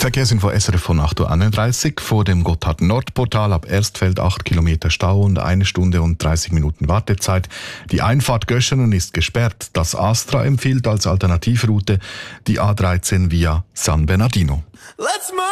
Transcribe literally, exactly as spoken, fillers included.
Verkehrsinfo S R F von acht Uhr einunddreißig vor dem Gotthard-Nord-Portal ab Erstfeld acht Kilometer Stau und eine Stunde und dreißig Minuten Wartezeit. Die Einfahrt Göschenen ist gesperrt. Das Astra empfiehlt als Alternativroute die A dreizehn via San Bernardino. Let's